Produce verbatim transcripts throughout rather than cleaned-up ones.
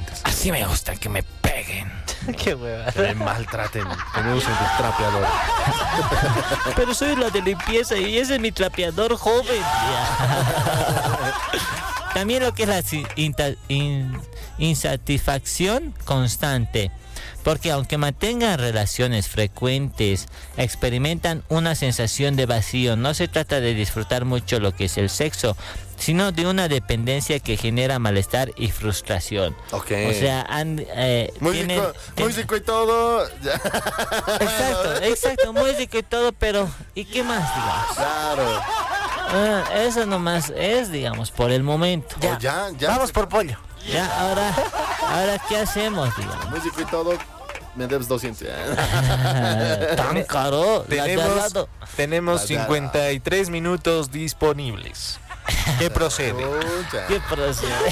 dientes. Así me gusta que me peguen. Qué hueva. Que me maltraten, que me usen de trapeador. Pero soy la de limpieza y ese es mi trapeador joven. También lo que es la inta- in- insatisfacción constante. Porque aunque mantengan relaciones frecuentes, experimentan una sensación de vacío. No se trata de disfrutar mucho lo que es el sexo, sino de una dependencia que genera malestar y frustración. Ok. O sea, han, eh, Músico, tienen, ten- músico y todo. Ya. Exacto, exacto, música y todo, pero ¿y qué más, digamos? Claro. Ah, eso nomás es, digamos, por el momento. Ya, ya, ya. Vamos por pollo. Ya, ahora, ahora ¿qué hacemos, digamos? Músico y todo. Me debes doscientos. Tan caro, la de al Tenemos, lado. tenemos La de al cincuenta y tres minutos disponibles. ¿Qué procede? Pucha, ¿Qué procede?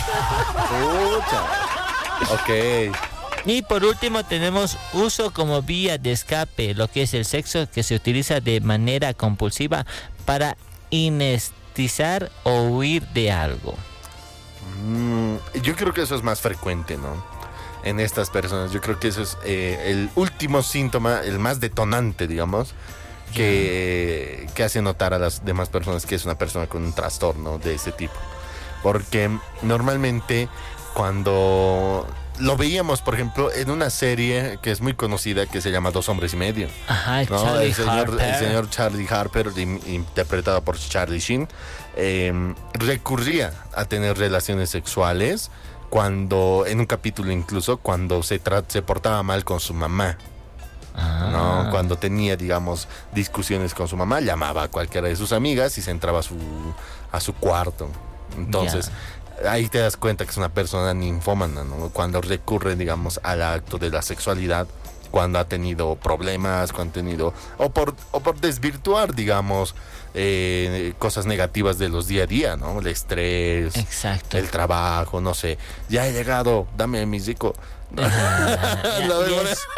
pucha. Ok. Y por último tenemos uso como vía de escape, lo que es el sexo que se utiliza de manera compulsiva para inestizar o huir de algo. Mm, yo creo que eso es más frecuente, ¿no? En estas personas. Yo creo que eso es eh, el último síntoma, el más detonante, digamos, que, que hace notar a las demás personas que es una persona con un trastorno de ese tipo. Porque normalmente cuando lo veíamos, por ejemplo, en una serie que es muy conocida que se llama Dos Hombres y Medio. Ajá, ¿No? Charlie el, señor, Harper. el señor Charlie Harper, in- interpretado por Charlie Sheen, eh, recurría a tener relaciones sexuales cuando, en un capítulo incluso, cuando se, tra- se portaba mal con su mamá. Ah. ¿No? Cuando tenía, digamos, discusiones con su mamá, llamaba a cualquiera de sus amigas y se entraba a su, a su cuarto. Entonces, ahí te das cuenta que es una persona ninfómana, ¿no? Cuando recurre, digamos, al acto de la sexualidad, cuando ha tenido problemas, cuando ha tenido, o por, o por desvirtuar, digamos, eh, cosas negativas de los día a día, ¿no? El estrés, Exacto. el trabajo, no sé. Ya he llegado, dame mi rico. Ah, ya, Lo y veo, es-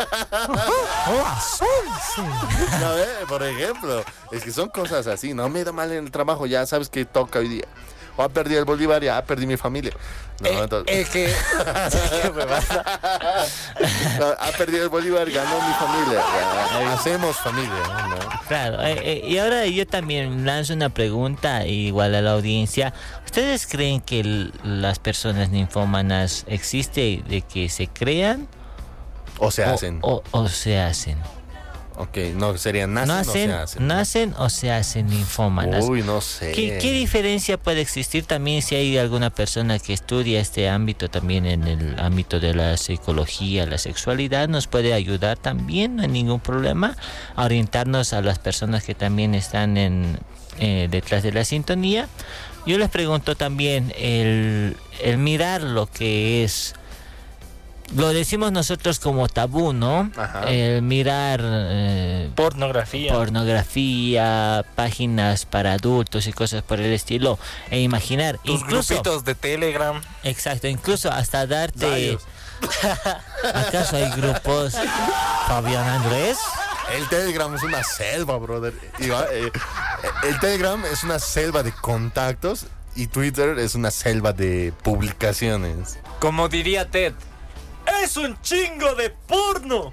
¿no ve? Por ejemplo, es que son cosas así, no me da mal en el trabajo, ya sabes que toca hoy día. O ha perdido el Bolívar, ya perdí mi familia. No, Eh, entonces- es que. ¿Qué huevada? No, ha perdido el Bolívar, ganó mi familia. Ya, hacemos familia, ¿no? Claro, eh, eh, y ahora yo también lanzo una pregunta igual a la audiencia. ¿Ustedes creen que l- las personas ninfómanas existe de que se crean O se o, hacen. o, o se hacen? Ok, no, serían nacen, ¿Nacen, o se hacen. nacen o se hacen ninfómanas? Uy, no sé. ¿Qué, ¿Qué diferencia puede existir también si hay alguna persona que estudia este ámbito también en el ámbito de la psicología, la sexualidad? Nos puede ayudar también, no hay ningún problema, a orientarnos a las personas que también están en eh, detrás de la sintonía. Yo les pregunto también el, el mirar lo que es, lo decimos nosotros como tabú, ¿no? Ajá. El mirar eh, Pornografía. pornografía, páginas para adultos y cosas por el estilo, e imaginar, Tus incluso, grupitos de Telegram. exacto, incluso hasta darte, Rayos. ¿acaso hay grupos, Fabián Andrés? El Telegram es una selva, brother. Y va, eh, el Telegram es una selva de contactos y Twitter es una selva de publicaciones. Como diría Ted. ¡Es un chingo de porno!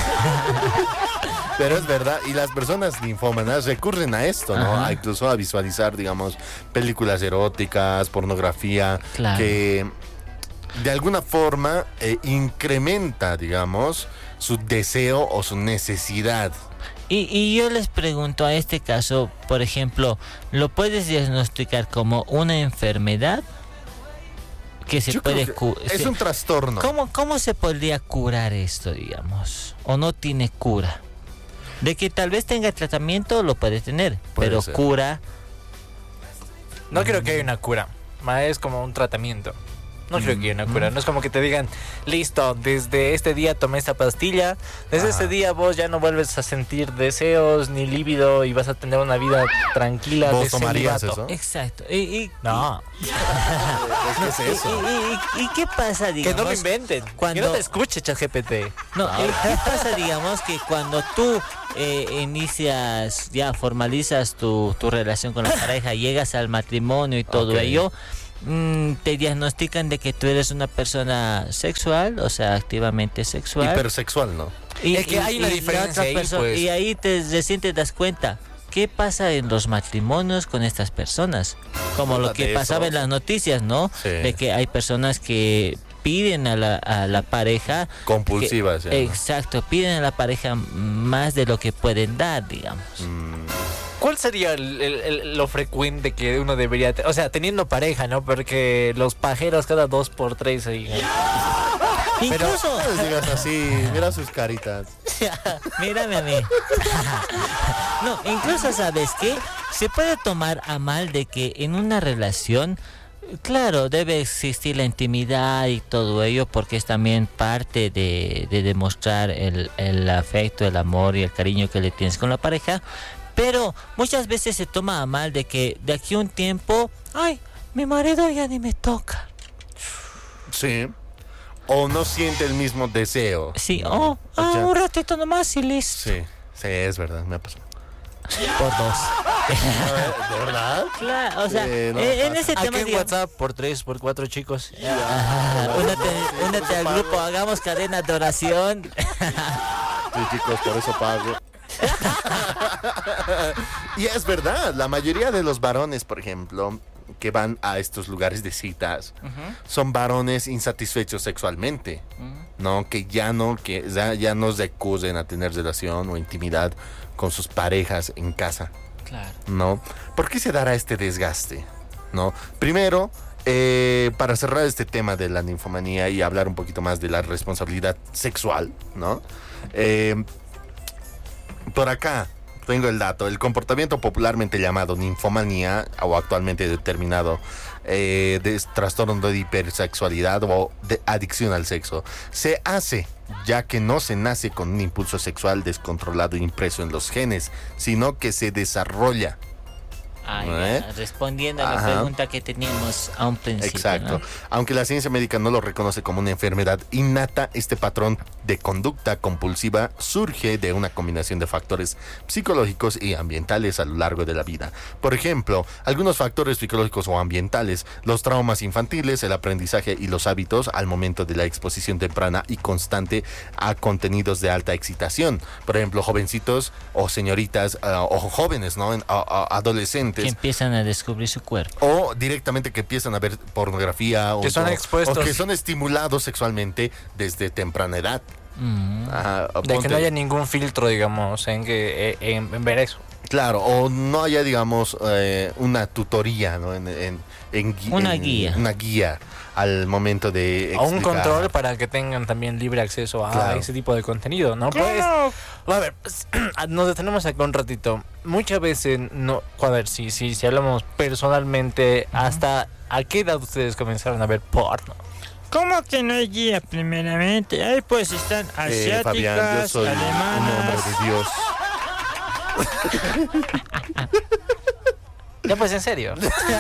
Pero es verdad, y las personas ninfómanas recurren a esto, ¿no? Ajá. A incluso a visualizar, digamos, películas eróticas, pornografía, Claro. que de alguna forma eh, incrementa, digamos, su deseo o su necesidad. Y, y yo les pregunto a este caso, por ejemplo, ¿lo puedes diagnosticar como una enfermedad que se Yo puede creo que cu- es se- un trastorno. ¿Cómo, ¿Cómo se podría curar esto, digamos? ¿O no tiene cura? De que tal vez tenga tratamiento, lo puede tener, Puede pero ser. cura... No creo que haya una cura. Más es como un tratamiento. No creo que haya una cura. No es como que te digan, listo, desde este día tomé esta pastilla. Desde Ajá. este día vos ya no vuelves a sentir deseos ni líbido y vas a tener una vida tranquila. ¿Vos de tomarías celibato. eso? Exacto. Y, y- No, Es que es eso. y- y- y- ¿y qué pasa, que digamos? no lo inventen. cuando- Que no te escuche, ChatGPT. No, eh, ¿qué pasa, digamos, que cuando tú eh, inicias, ya formalizas tu, tu relación con la pareja, llegas al matrimonio y todo Ok. ello, mm, te diagnostican de que tú eres una persona sexual, o sea, activamente sexual. Hipersexual, ¿no? Y, Es que hay una la diferencia otra ahí, perso- pues. Y ahí te, recién te das cuenta. ¿Qué pasa en los matrimonios con estas personas? Como lo Habla que de pasaba eso. en las noticias, ¿no? Sí. De que hay personas que piden a la, a la pareja... Compulsivas, que- ya, ¿no? Exacto, piden a la pareja más de lo que pueden dar, digamos. Mm, ¿Cuál sería el- el- el- lo frecuente que uno debería te- o sea, teniendo pareja, ¿no? Porque los pajeros cada dos por tres ahí. Pero- Incluso... no les digas así, mira sus caritas. Mírame a mí. No, incluso sabes que se puede tomar a mal de que en una relación, claro, debe existir la intimidad y todo ello porque es también parte de, de demostrar el, el afecto, el amor y el cariño que le tienes con la pareja. Pero muchas veces se toma a mal de que de aquí a un tiempo, ay, mi marido ya ni me toca. Sí. O no siente el mismo deseo. Sí, ¿no? oh, O ah, sea, un ratito nomás y listo. Sí, sí, es verdad, me ha pasado. Por dos. ¿De verdad? Claro, o sea, Sí, no eh, en pasa. ese Aquí tema en digamos, WhatsApp por tres, por cuatro chicos. ajá, únete, únete al grupo, hagamos cadena de oración. Sí, chicos, por eso pago. Y es verdad, la mayoría de los varones, por ejemplo, que van a estos lugares de citas, son varones insatisfechos sexualmente, ¿no? Que ya no, que ya, ya no se acusen a tener relación o intimidad con sus parejas en casa, Claro. ¿no? ¿Por qué se dará este desgaste? ¿No? Primero, eh, para cerrar este tema de la ninfomanía y hablar un poquito más de la responsabilidad sexual, ¿no? Eh, por acá tengo el dato. El comportamiento popularmente llamado ninfomanía, o actualmente determinado eh, de trastorno de hipersexualidad o de adicción al sexo, se hace ya que no se nace con un impulso sexual descontrolado impreso en los genes, sino que se desarrolla. Ah, ¿Eh? ya, respondiendo a la Ajá. pregunta que teníamos a un principio. Exacto. ¿no? Aunque la ciencia médica no lo reconoce como una enfermedad innata, este patrón de conducta compulsiva surge de una combinación de factores psicológicos y ambientales a lo largo de la vida. Por ejemplo, algunos factores psicológicos o ambientales, los traumas infantiles, el aprendizaje y los hábitos al momento de la exposición temprana y constante a contenidos de alta excitación. Por ejemplo, jovencitos o señoritas uh, o jóvenes, ¿no? En, a- a- adolescentes. Que empiezan a descubrir su cuerpo. O directamente que empiezan a ver pornografía o, Que son o- expuestos. o que son estimulados sexualmente desde temprana edad. Mm. Ajá, De que ponte- no haya ningún filtro, digamos, en, que, en, en ver eso. Claro, o no haya, digamos, eh, una tutoría, ¿no? En, en- en gui- Una en- guía. Una guía al momento de O un explicar. control para que tengan también libre acceso a Claro. ese tipo de contenido, ¿no? Pues, a ver, pues, nos detenemos acá un ratito. Muchas veces, no, a ver, si, si, si hablamos personalmente, ¿hasta a qué edad ustedes comenzaron a ver porno? ¿Cómo que no hay guía primeramente? Ahí pues están Eh, asiáticas, Fabián, yo soy un hombre alemanas. de Dios. Ya pues, en serio.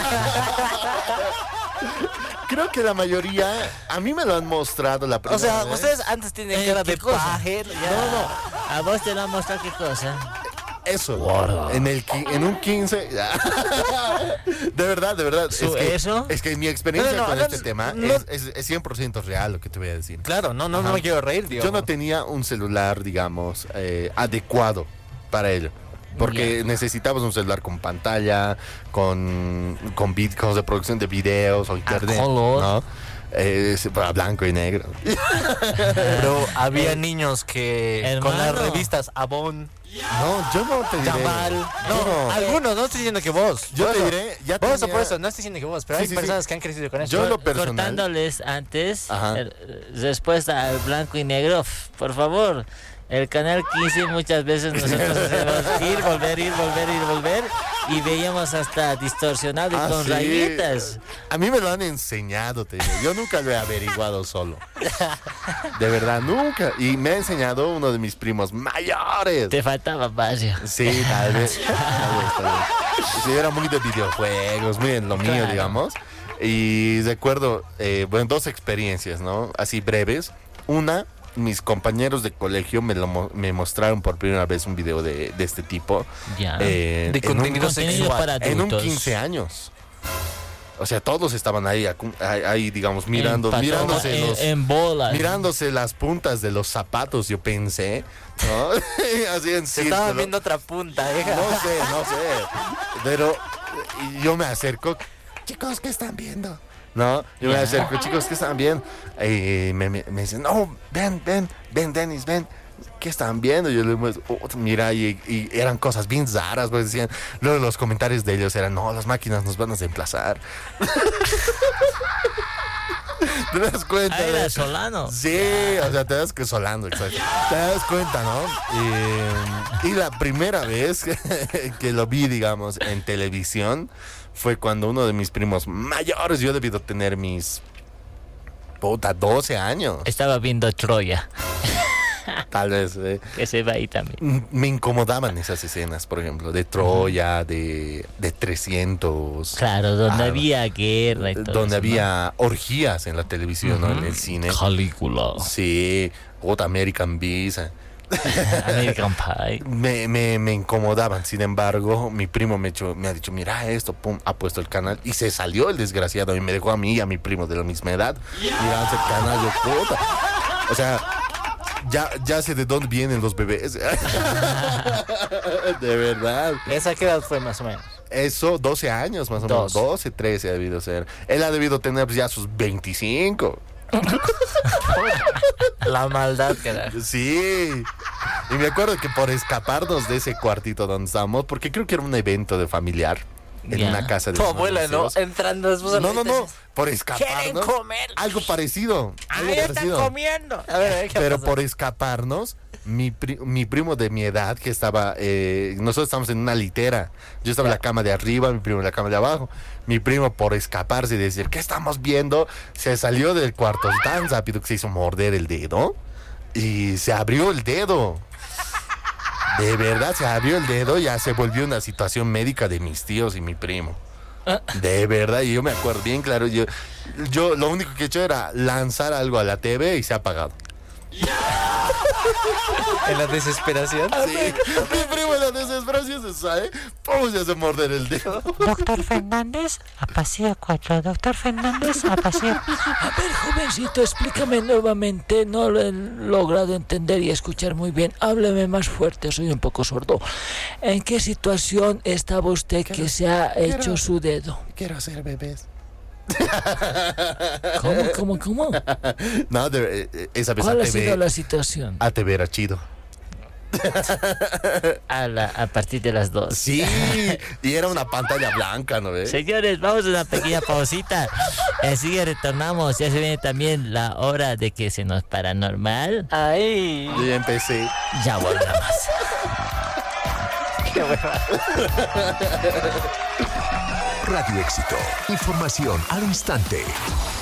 Creo que la mayoría, a mí me lo han mostrado la O primera sea, vez. ustedes antes tienen Eh, cara ¿qué de cosa? pajer. No, no. A vos te lo han mostrado qué cosa. Eso, en el qui- en un quince. De verdad, de verdad. Es ¿Su- que, eso? es que mi experiencia No, no, con no, este no, tema no. es, es, es cien por ciento real lo que te voy a decir. Claro, no, no, no Ajá. me quiero reír, tío. Yo no tenía un celular, digamos, eh, adecuado para ello. Porque Ya. necesitabas un celular con pantalla, con, con vid- con de producción de videos o internet. color. ¿no? Eh, sí, para blanco y negro. Pero había niños que con las Hermano. revistas Avon, No, yo no te diré. Jamal, Yo no, no. algunos, no estoy diciendo que vos. Yo Por te eso- diré, ya Por eso, tenía- por eso, no estoy diciendo que vos, pero Sí, hay sí, personas sí. que han crecido con eso. Yo lo personal. Cortándoles antes, Ajá. eh, respuesta al blanco y negro, f- por favor. El canal quince muchas veces nosotros hacemos ir, volver, ir, volver, ir, volver y veíamos hasta distorsionado y Ah, con sí. rayitas. A mí me lo han enseñado, te digo. Yo nunca lo he averiguado solo. De verdad, nunca. Y me ha enseñado uno de mis primos mayores. Te faltaba barrio. Sí, tal vez. Tal vez, tal vez. Sí, era muy de videojuegos, muy en lo mío, Claro. digamos. Y recuerdo, eh, bueno, dos experiencias, ¿no? Así breves. Una, mis compañeros de colegio me, lo, mo- me mostraron por primera vez un video de, de este tipo. Ya. eh, De en un- contenido Contenido sexual. para en un adultos. quince años. O sea, todos estaban ahí, acu- ahí, ahí, digamos, mirando, En patoma- mirándose en, los, en bola. mirándose las puntas de los zapatos, yo pensé, ¿no? Así en Se estaba círculo. viendo otra punta, ¿eh? No sé, no sé. Pero y yo me acerco, chicos, ¿qué están viendo? No, yo me Ya. acerco, chicos, ¿qué están viendo? Y me, me, me dicen, no, ven, ven, ven, Dennis, ven. ¿Qué están viendo? Yo le muestro, oh, mira, y, y eran cosas bien raras, pues decían, luego los comentarios de ellos eran, no, las máquinas nos van a reemplazar. ¿Te das cuenta? Ah, era de- Solano. Sí, o sea, te das que Solano, exacto. Te das cuenta, ¿no? Y, y la primera vez que, que lo vi, digamos, en televisión fue cuando uno de mis primos mayores, yo he debido tener mis, puta, doce años, Estaba viendo Troya, tal vez. eh. que se va ahí también. Me incomodaban esas escenas, por ejemplo, de Troya, de, de trescientos. Claro, donde Ah, había guerra y todo donde eso, había orgías en la televisión, ¿no? En el cine. ¿no? Calígula, Sí, otra American Visa. American Pie. Me, me, me incomodaban, sin embargo, mi primo me, echó- me ha dicho, mira esto, pum, ha puesto el canal y se salió el desgraciado y me dejó a mí y a mi primo de la misma edad. Mirando el canal, yo, puta. O sea, ya, ya sé de dónde vienen los bebés. De verdad. ¿Esa qué edad fue más o menos? Eso, doce años más o menos, Dos. doce, trece ha debido ser. Él ha debido tener pues, ya sus veinticinco. La maldad que era. Sí. Y me acuerdo que por escaparnos de ese cuartito donde estábamos, porque creo que era un evento de familiar en Ya. una casa de Tu unos abuela, ¿no? deseos. Entrando después de No, no, no, por ¿Quieren escaparnos. comer? Algo parecido. Algo ¡Ahí están parecido. comiendo! A ver, a ver, ¿qué Pero pasó? por escaparnos, mi, pri- mi primo de mi edad, que estaba, eh, nosotros estábamos en una litera. Yo estaba en la cama de arriba, mi primo en la cama de abajo. Mi primo, por escaparse y decir, ¿qué estamos viendo? Se salió del cuarto tan rápido que se hizo morder el dedo y se abrió el dedo. De verdad, se abrió el dedo y ya se volvió una situación médica de mis tíos y mi primo. De verdad, y yo me acuerdo bien claro. Yo, yo lo único que he hecho era lanzar algo a la T V y se ha apagado. En la desesperación. Sí, mi primo en la desesperación se sale, ¿cómo se hace morder el dedo? Doctor Fernández, a pasillo cuatro. Doctor Fernández, a pasillo. A ver, jovencito, explícame nuevamente. No lo he logrado entender y escuchar muy bien. Hábleme más fuerte, soy un poco sordo. ¿En qué situación estaba usted que se ha hecho su dedo? Quiero hacer bebés. ¿Cómo, cómo, cómo? No, de- eh, esa vez ¿Cuál ha A T V, sido la situación? A T V era chido. A, la, a partir de las dos. Sí, y era una pantalla blanca, ¿no ves? Señores, vamos a una pequeña pausita. Así que retornamos. Ya se viene también la hora de que se nos paranormal. Ahí. Yo ya empecé. Ya volvemos. Qué hueva. Radio Éxito. Información al instante.